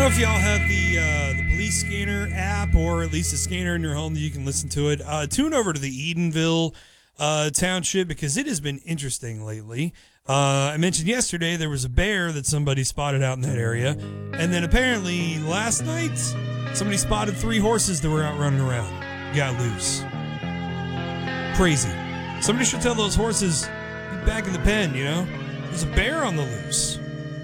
know if y'all have the police scanner app, or at least a scanner in your home that you can listen to it. Tune over to the Edenville township, because it has been interesting lately. I mentioned yesterday there was a bear that somebody spotted out in that area, and then apparently last night somebody spotted 3 horses that were out running around. Got loose. Crazy. Somebody should tell those horses, get back in the pen, you know? There's a bear on the loose.